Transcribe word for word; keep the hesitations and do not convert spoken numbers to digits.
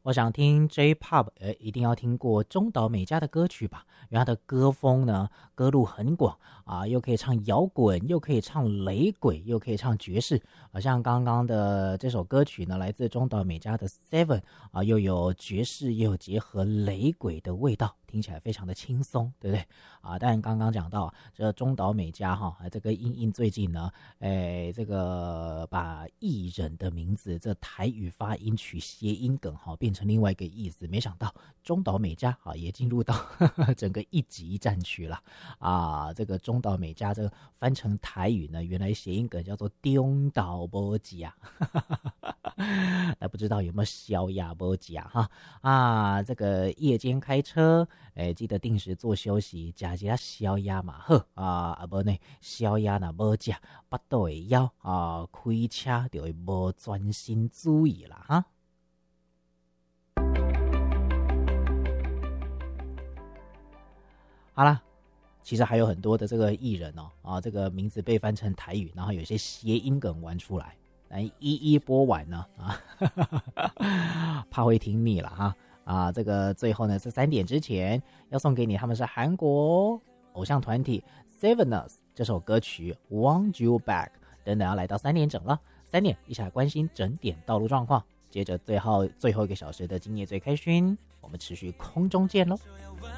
我想听 J-Pop， 呃，一定要听过中岛美嘉的歌曲吧，因为他的歌风呢，歌路很广啊，又可以唱摇滚，又可以唱雷鬼，又可以唱爵士。啊，像刚刚的这首歌曲呢，来自中岛美嘉的 Seven 啊，又有爵士，又有结合雷鬼的味道，听起来非常的轻松，对不对？啊，但刚刚讲到这中岛美嘉哈，这个英英最近呢，哎，这个把艺人的名字这台语发音取谐音梗哈，变成另外一个意思，没想到中岛美嘉啊也进入到呵呵整个一级战区了啊！这个中岛美嘉这个翻成台语呢，原来谐音梗叫做中岛美嘉，那不知道有没有小亚美嘉哈啊？这个夜间开车，哎，记得定时做休息，加一下小亚嘛好啊，啊不呢，小亚那美嘉巴肚会枵啊，开车就会无专心注意啦哈。好啦，其实还有很多的这个艺人哦，啊，这个名字被翻成台语，然后有些谐音梗玩出来，来一一播完呢啊，怕会听腻了哈啊！这个最后呢，这三点之前要送给你，他们是韩国偶像团体 Sevenness 这首歌曲《Want You Back》，等等要来到三点整了，三点一起来关心整点道路状况，接着最后最后一个小时的今夜最开心，我们持续空中见喽。